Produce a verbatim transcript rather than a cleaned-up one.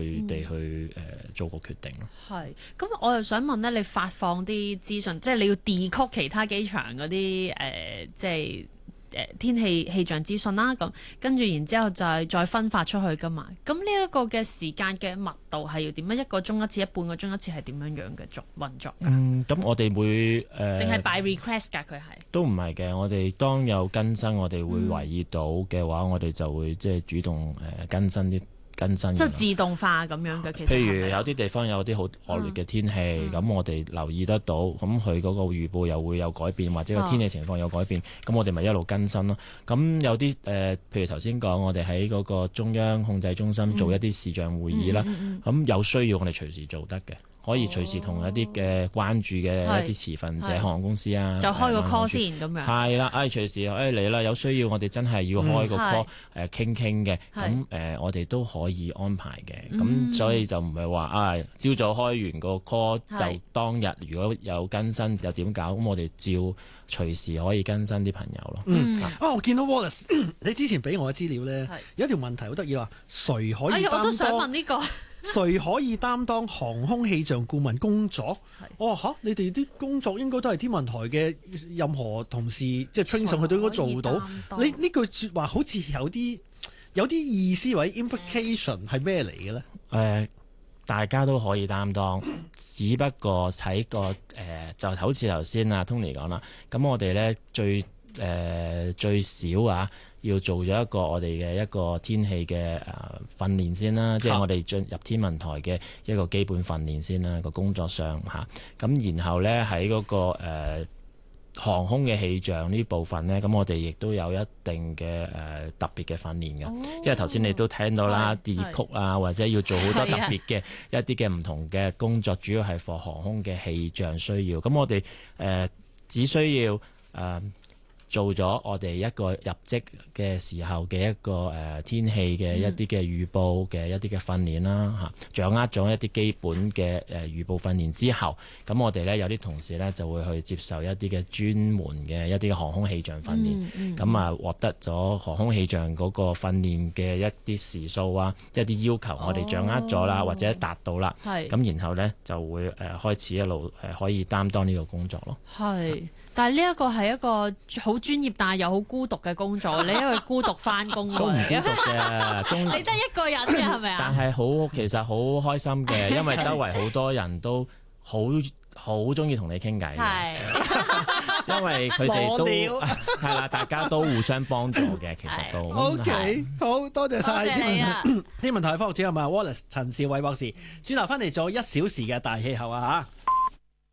佢哋去誒、呃、做個決定咯。 係，咁我又想問咧，你發放啲資訊，即係你要 decode 其他機場嗰啲誒，即係。誒天氣氣象資訊啦，咁跟住然之後就係再分發出去噶嘛。咁呢一個嘅時間嘅密度係要點樣？一個鐘一次，一半個鐘一次係點樣樣嘅作運作㗎？ 嗯，咁我哋會誒定係 by request 㗎？佢係都唔係嘅。我哋當有更新，我哋會留意到嘅話，嗯、我哋就會即係主動誒更新啲。更新即係自動化咁樣嘅，其實譬如有啲地方有啲好惡劣嘅天氣，咁、嗯、我哋留意得到，咁佢嗰個預報又會有改變，或者個天氣情況有改變，咁、哦、我哋咪一路更新咯。咁有啲誒、呃，譬如頭先講，我哋喺嗰個中央控制中心做一啲視像會議啦，咁、嗯嗯嗯、有需要我哋隨時做得嘅。可以隨時同一啲嘅關注嘅一啲持份者、航空公司啊， 就開個 call 先咁樣。 係啦，誒隨時誒嚟啦，有需要我哋真係要開個 call 誒傾傾嘅，咁誒我哋都可以安排嘅。咁所以就唔係話啊，朝早開完個 call 就當日如果有更新又點搞？咁我哋照隨時可以更新啲朋友咯。 嗯，啊我見到 Wallace， 你之前俾我嘅資料咧，有一條問題好得意話，誰可以擔當？哎呀， 我都想問呢個。 誰可以擔當航空氣象顧問工作？哦嚇，你哋啲工作應該都係天文台嘅任何同事，即係吹上去都應該做到。你呢句説話好似有啲有啲意思或者 implication 係咩嚟嘅咧？誒、 呃，大家都可以擔當，只不過睇個誒、呃，就好似頭先阿 Tony 講啦。咁我哋咧最誒、呃、最少啊。要做咗一個我哋嘅一個天氣嘅誒訓練先啦，即係我哋進入天文台嘅一個基本訓練先啦，個工作上嚇。咁然後咧喺嗰個誒、呃、航空嘅氣象呢部分咧，咁我哋亦都有一定嘅誒、呃、特別嘅訓練嘅，哦、因為頭先你都聽到啦，地曲啊或者要做好多特別嘅一啲嘅唔同嘅工作，主要係 for 航空嘅氣象需要。咁我哋誒、呃、只需要誒。呃做咗我哋一個入職嘅時候嘅一個誒、呃、天氣嘅一啲嘅預報嘅一啲嘅訓練啦嚇，掌握咗一啲基本嘅誒、呃、預報訓練之後，咁我哋咧有啲同事咧就會去接受一啲嘅專門嘅一啲嘅航空氣象訓練，咁、嗯嗯、啊獲得咗航空氣象嗰個訓練嘅一啲時數啊，一啲要求我哋掌握咗啦，哦、或者達到啦，咁然後咧就會誒、呃、開始一路誒、呃、可以擔當呢個工作咯。 係。但係呢一個係一個好專業，但係又好孤獨嘅工作。你因為孤獨翻工喎， 都唔孤獨嘅， 你得一個人嘅係咪啊？ 但係好，其實好開心嘅，因為周圍好多人都好好中意同你傾偈嘅，因為佢哋都係啦，大家都互相幫助嘅，其實都。 O K， 好多謝晒天文天文台科學主任啊 Wallace 陳兆偉博士，轉頭翻嚟做一小時嘅大氣候啊嚇。